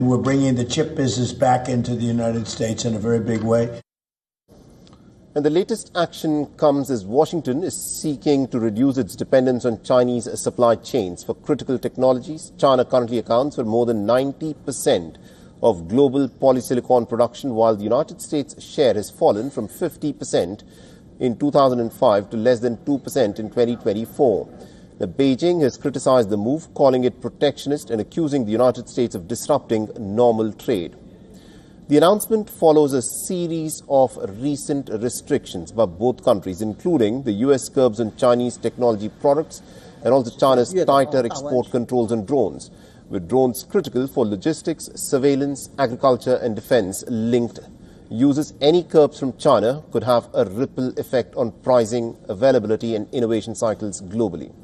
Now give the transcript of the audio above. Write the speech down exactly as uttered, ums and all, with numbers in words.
We're bringing the chip business back into the United States in a very big way. And the latest action comes as Washington is seeking to reduce its dependence on Chinese supply chains for critical technologies. China currently accounts for more than ninety percent of global polysilicon production, while the United States' share has fallen from fifty percent in two thousand five to less than two percent in twenty twenty-four. The Beijing has criticized the move, calling it protectionist and accusing the United States of disrupting normal trade. The announcement follows a series of recent restrictions by both countries, including the U S curbs on Chinese technology products and also China's tighter export controls on drones, with drones critical for logistics, surveillance, agriculture and defense linked uses. Any curbs from China could have a ripple effect on pricing, availability and innovation cycles globally.